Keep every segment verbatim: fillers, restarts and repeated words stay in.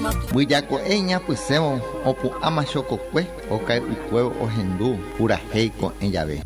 Buyako eña puseo opu amashoko kwe okai ukwe ohendu pura heiko en llave.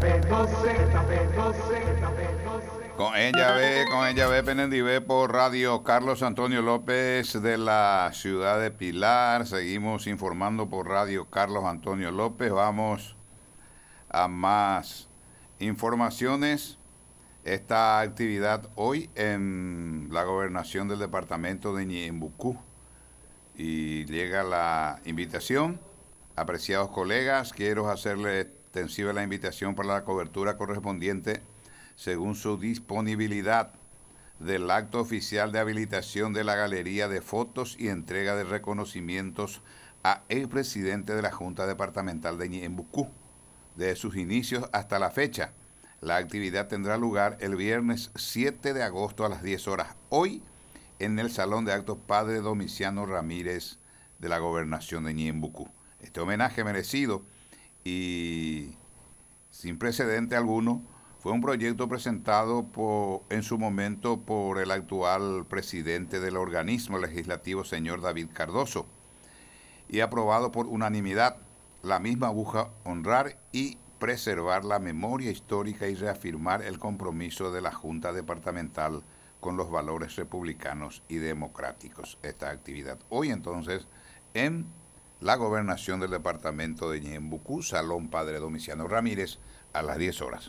Con ella ve, con ella ve Penendivé por Radio Carlos Antonio López de la ciudad de Pilar. Seguimos informando por Radio Carlos Antonio López. Vamos a más informaciones. Esta actividad hoy en la gobernación del departamento de Ñeembucú. Y llega la invitación. Apreciados colegas, quiero hacerle extensiva la invitación para la cobertura correspondiente según su disponibilidad del acto oficial de habilitación de la galería de fotos y entrega de reconocimientos a el presidente de la Junta Departamental de Ñeembucú. Desde sus inicios hasta la fecha, la actividad tendrá lugar el viernes siete de agosto a las diez horas, hoy en el Salón de Actos Padre Domiciano Ramírez de la Gobernación de Ñeembucú. Este homenaje merecido y sin precedente alguno fue un proyecto presentado por, en su momento por el actual presidente del organismo legislativo, señor David Cardoso, y aprobado por unanimidad. La misma busca honrar y preservar la memoria histórica y reafirmar el compromiso de la Junta Departamental con los valores republicanos y democráticos. Esta actividad hoy entonces en la gobernación del departamento de Ñeembucú, Salón Padre Domiciano Ramírez, a las diez horas.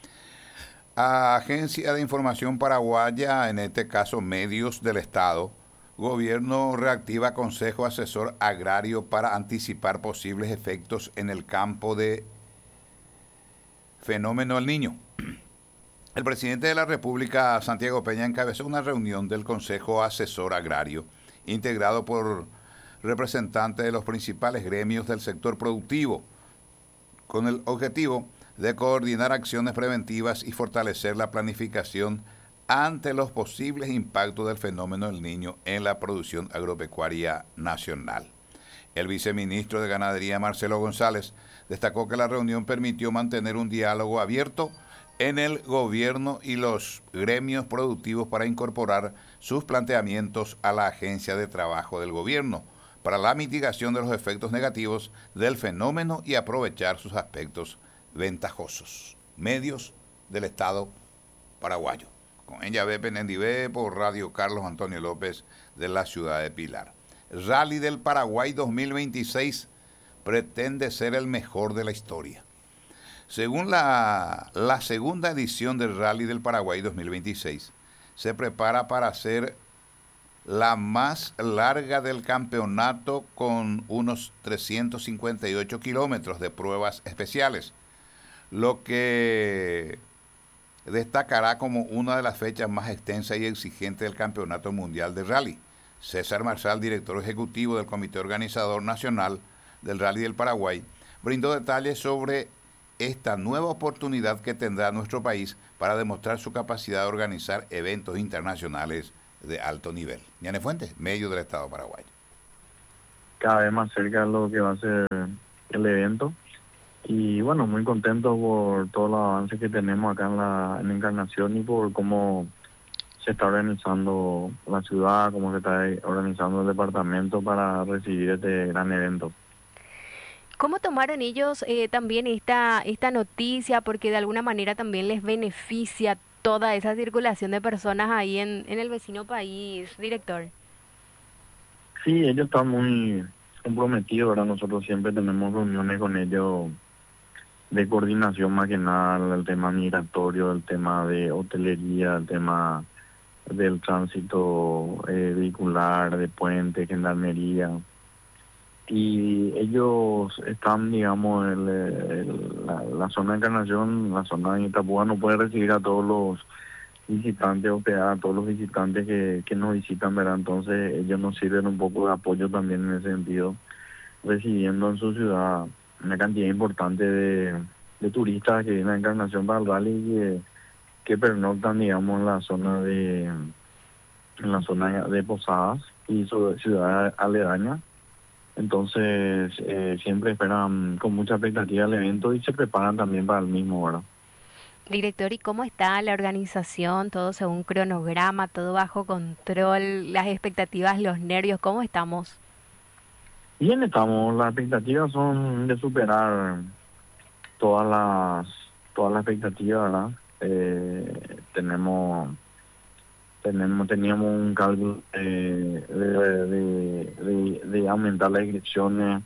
Agencia de Información Paraguaya, en este caso Medios del Estado, Gobierno reactiva Consejo Asesor Agrario para anticipar posibles efectos en el campo de fenómeno El Niño. El presidente de la República, Santiago Peña, encabezó una reunión del Consejo Asesor Agrario, integrado por representantes de los principales gremios del sector productivo, con el objetivo de coordinar acciones preventivas y fortalecer la planificación ante los posibles impactos del fenómeno del Niño en la producción agropecuaria nacional. El viceministro de Ganadería, Marcelo González, destacó que la reunión permitió mantener un diálogo abierto en el gobierno y los gremios productivos para incorporar sus planteamientos a la agencia de trabajo del gobierno para la mitigación de los efectos negativos del fenómeno y aprovechar sus aspectos ventajosos. Medios del Estado paraguayo. Con ella ve Penendivé por Radio Carlos Antonio López de la ciudad de Pilar. Rally del Paraguay dos mil veintiséis pretende ser el mejor de la historia. Según la, la segunda edición del Rally del Paraguay dos mil veintiséis, se prepara para ser la más larga del campeonato con unos trescientos cincuenta y ocho kilómetros de pruebas especiales, lo que destacará como una de las fechas más extensas y exigentes del Campeonato Mundial de Rally. César Marsal, director ejecutivo del Comité Organizador Nacional del Rally del Paraguay, brindó detalles sobre esta nueva oportunidad que tendrá nuestro país para demostrar su capacidad de organizar eventos internacionales de alto nivel. Ñane Fuentes, medio del Estado paraguayo. Cada vez más cerca de lo que va a ser el evento. Y bueno, muy contento por todos los avances que tenemos acá en la en Encarnación y por cómo se está organizando la ciudad, cómo se está organizando el departamento para recibir este gran evento. ¿Cómo tomaron ellos eh, también esta, esta noticia? Porque de alguna manera también les beneficia toda esa circulación de personas ahí en, en el vecino país, director. Sí, ellos están muy comprometidos, ¿verdad? Nosotros siempre tenemos reuniones con ellos de coordinación más que nada, el tema migratorio, el tema de hotelería, el tema del tránsito eh, vehicular, de puente, gendarmería. Y ellos están, digamos, el, el, la, la zona de Encarnación, la zona de Itapúa no puede recibir a todos los visitantes, hospedar a todos los visitantes que, que nos visitan, ¿verdad? Entonces ellos nos sirven un poco de apoyo también en ese sentido, recibiendo en su ciudad una cantidad importante de, de turistas que vienen a Encarnación para el rally y que, que pernoctan, digamos, en la zona de en la zona de Posadas y su ciudad aledaña. Entonces eh, siempre esperan con mucha expectativa el evento y se preparan también para el mismo, ¿verdad? Director, ¿y cómo está la organización? Todo según cronograma, todo bajo control, las expectativas, los nervios, ¿cómo estamos? Bien estamos, las expectativas son de superar todas las todas las expectativas, ¿verdad? Eh, tenemos tenemos teníamos un cálculo eh, de, de, de, de aumentar las inscripciones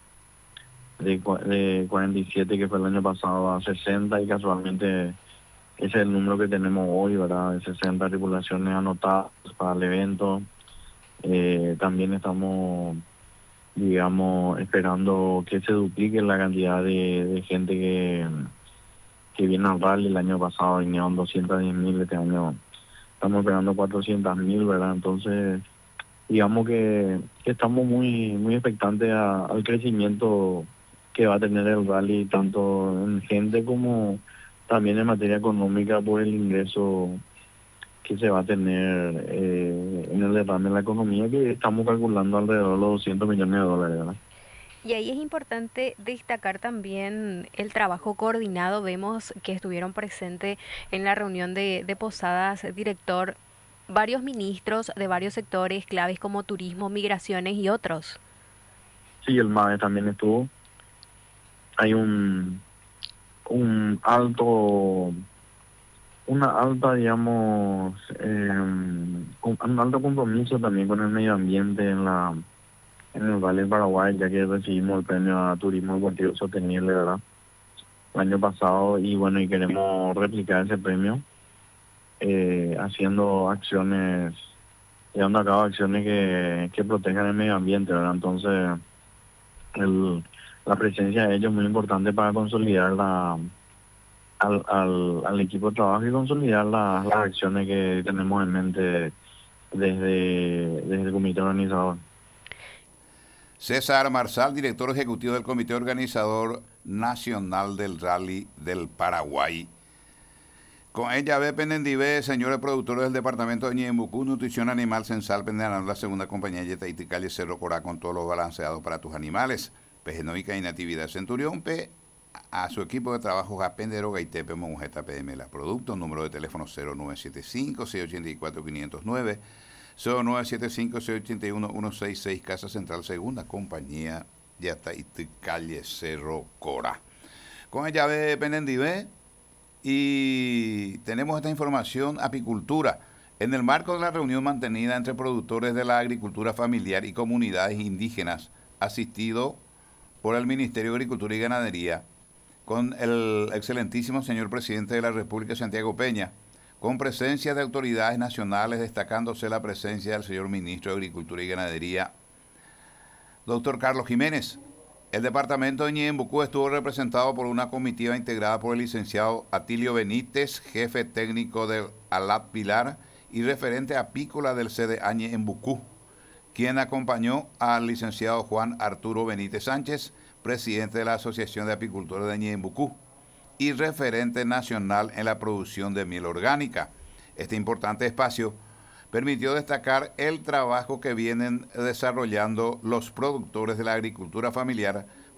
de, cua- de cuarenta y siete que fue el año pasado a sesenta, y casualmente ese es el número que tenemos hoy, ¿verdad? De sesenta tripulaciones anotadas para el evento. Eh, también estamos, digamos, esperando que se duplique la cantidad de, de gente que, que viene al rally. El año pasado vinieron doscientos diez mil, este año estamos esperando cuatrocientos mil, ¿verdad? Entonces, digamos que, que estamos muy muy expectantes a- al crecimiento que va a tener el rally, tanto en gente como también en materia económica, por el ingreso que se va a tener eh, en el derrame de la economía, que estamos calculando alrededor de los doscientos millones de dólares, ¿verdad? Y ahí es importante destacar también el trabajo coordinado. Vemos que estuvieron presentes en la reunión de, de Posadas, director, varios ministros de varios sectores claves como turismo, migraciones y otros. Sí, el MAE también estuvo. Hay un, un alto, una alta, digamos, eh, un un alto compromiso también con el medio ambiente en la en el Valle del Paraguay, ya que recibimos el premio a Turismo Deportivo Sostenible, ¿verdad? El año pasado, y bueno, y queremos replicar ese premio eh, haciendo acciones, llevando a cabo acciones que, que protejan el medio ambiente, ¿verdad? Entonces, el, la presencia de ellos es muy importante para consolidar la, al, al, al equipo de trabajo y consolidar la- las acciones que tenemos en mente desde, desde el comité organizador. César Marsal, director ejecutivo del Comité Organizador Nacional del Rally del Paraguay. Con ella ve Penendive, señores productores del departamento de Ñembucú, Nutrición Animal Sensal, Pendenaron, la segunda compañía Yeta y Calle Cerro Corá, con todos los balanceados para tus animales. Pejenoica y Natividad Centurión P, a su equipo de trabajo Japendero Gaitepe Monjeta P M, la productos, número de teléfono cero nueve siete cinco, seis ocho cuatro, cinco cero nueve, cero nueve siete cinco, seis ocho uno, uno seis seis, Casa Central, segunda compañía Yeta y Calle Cerro Corá. Con ella ve Penendive. Y tenemos esta información, apicultura. En el marco de la reunión mantenida entre productores de la agricultura familiar y comunidades indígenas, asistido por el Ministerio de Agricultura y Ganadería, con el excelentísimo señor presidente de la República, Santiago Peña, con presencia de autoridades nacionales, destacándose la presencia del señor ministro de Agricultura y Ganadería, doctor Carlos Jiménez. El departamento de Ñembucú estuvo representado por una comitiva integrada por el licenciado Atilio Benítez, jefe técnico del ALAT Pilar y referente apícola del C D A Ñembucú, quien acompañó al licenciado Juan Arturo Benítez Sánchez, presidente de la Asociación de Apicultores de Ñembucú y referente nacional en la producción de miel orgánica. Este importante espacio permitió destacar el trabajo que vienen desarrollando los productores de la agricultura familiar